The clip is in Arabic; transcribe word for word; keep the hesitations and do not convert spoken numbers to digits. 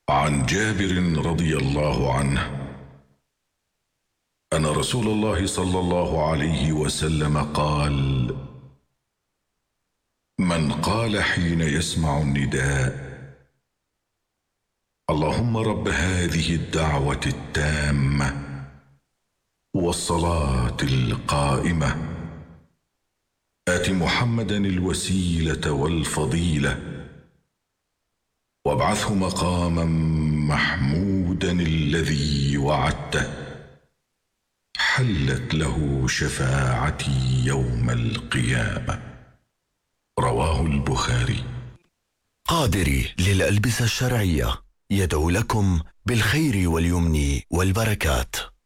عن جابر رضي الله عنه أن رسول الله صلى الله عليه وسلم قال: من قال حين يسمع النداء: اللهم رب هذه الدعوة التامة والصلاة القائمة، آت محمدا الوسيلة والفضيلة وابعثه مقاما محمودا الذي وعدته، حلت له شفاعتي يوم القيامة. رواه البخاري. قادري للألبسة الشرعية يدعو لكم بالخير واليمن والبركات.